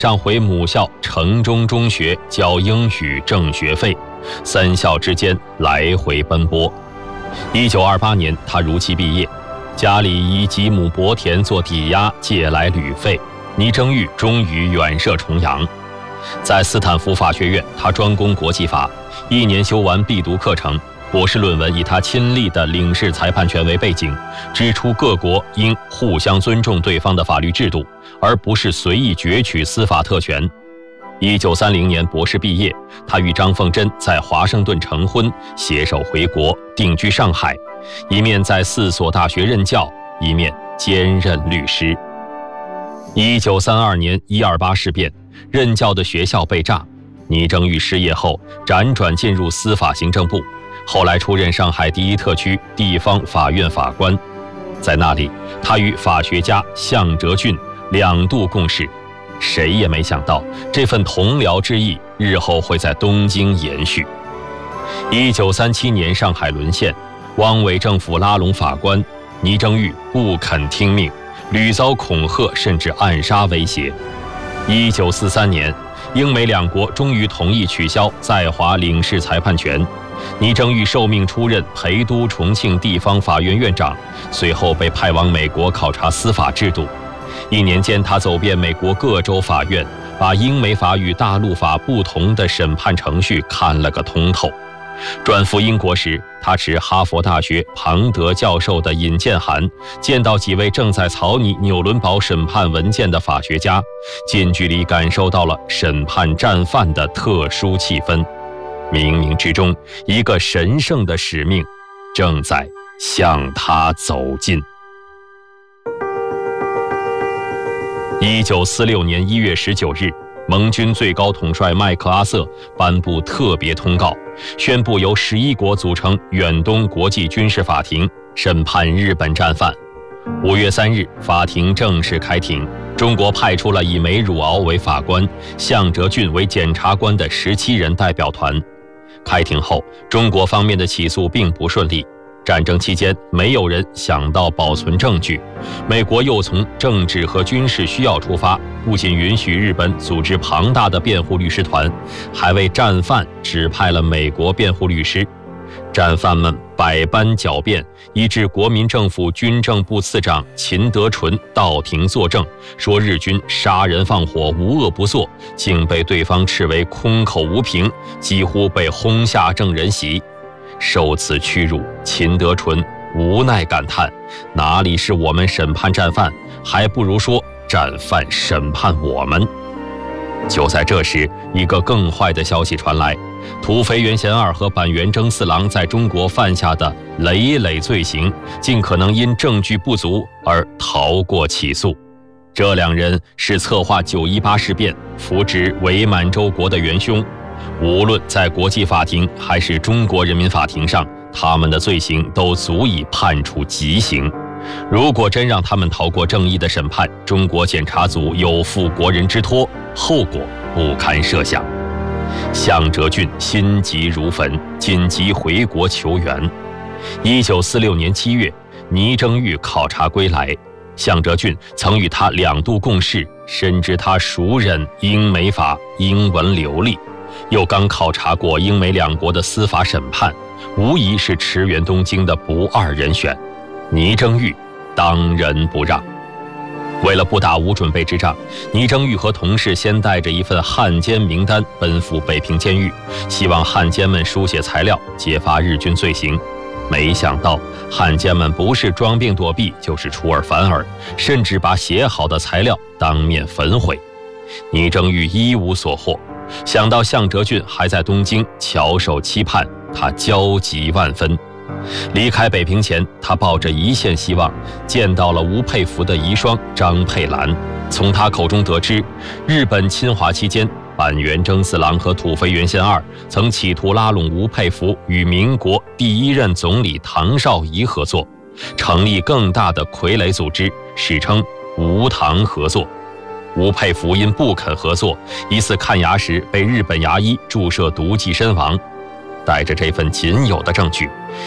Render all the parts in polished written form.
上回母校城中中学教英语挣学费，3校之间来回奔波。1928年，他如期毕业，家里以几亩薄田做抵押借来旅费，倪征玉终于远涉重洋。在斯坦福法学院，他专攻国际法，1年修完必读课程。博士论文以他亲历的领事裁判权为背景，指出各国应互相尊重对方的法律制度，而不是随意攫取司法特权。1930年博士毕业，他与张凤珍在华盛顿成婚，携手回国定居上海，一面在4所大学任教，一面兼任律师。1932年128事变，任教的学校被炸，倪征玉失业后辗转进入司法行政部，后来出任上海第1特区地方法院法官。在那里，他与法学家项哲俊2度共事。谁也没想到，这份同僚之意日后会在东京延续。1937年上海沦陷，汪伪政府拉拢法官，倪征玉不肯听命，屡遭恐吓甚至暗杀威胁。1943年，英美2国终于同意取消在华领事裁判权，倪征玉受命出任陪都重庆地方法院院长，随后被派往美国考察司法制度。1年间，他走遍美国各州法院，把英美法与大陆法不同的审判程序看了个通透。转赴英国时，他持哈佛大学庞德教授的引荐函，见到几位正在草拟纽伦堡审判文件的法学家，近距离感受到了审判战犯的特殊气氛。冥冥之中，一个神圣的使命正在向他走近。1946年1月19日，盟军最高统帅麦克阿瑟颁布特别通告，宣布由11国组成远东国际军事法庭审判日本战犯。5月3日，法庭正式开庭。中国派出了以梅汝敖为法官、项哲俊为检察官的17人代表团。开庭后，中国方面的起诉并不顺利。战争期间，没有人想到保存证据。美国又从政治和军事需要出发，不仅允许日本组织庞大的辩护律师团，还为战犯指派了美国辩护律师。战犯们百般狡辩，以致国民政府军政部次长秦德纯到庭作证，说日军杀人放火无恶不作，竟被对方斥为空口无凭，几乎被轰下证人席。受此屈辱，秦德纯无奈感叹：哪里是我们审判战犯，还不如说战犯审判我们。就在这时，一个更坏的消息传来，土肥原贤二和板垣征四郎在中国犯下的累累罪行，尽可能因证据不足而逃过起诉。这2人是策划918事变、扶植伪满洲国的元凶。无论在国际法庭还是中国人民法庭上，他们的罪行都足以判处极刑。如果真让他们逃过正义的审判，中国检察组有负国人之托，后果不堪设想。项哲俊心急如焚，紧急回国求援。1946年7月，倪征玉考察归来，项哲俊曾与他2度共事，深知他熟稔英美法，英文流利，又刚考察过英美2国的司法审判，无疑是驰援东京的不二人选。倪征玉当仁不让。为了不打无准备之仗，倪征玉和同事先带着一份汉奸名单奔赴北平监狱，希望汉奸们书写材料揭发日军罪行。没想到汉奸们不是装病躲避，就是出尔反尔，甚至把写好的材料当面焚毁。倪征玉一无所获，想到项哲俊还在东京翘首期盼，他焦急万分。离开北平前，他抱着一线希望，见到了吴佩孚的遗孀张佩兰。从他口中得知，日本侵华期间，板垣征四郎和土肥原贤二曾企图拉拢吴佩孚与民国第1任总理唐绍仪合作，成立更大的傀儡组织，史称吴唐合作。吴佩孚因不肯合作，疑似看牙时被日本牙医注射毒剂身亡。带着这份仅有的证据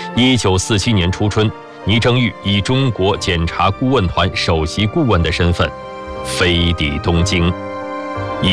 ，1947年初春，倪征玉以中国检察顾问团首席顾问的身份飞抵东京。 一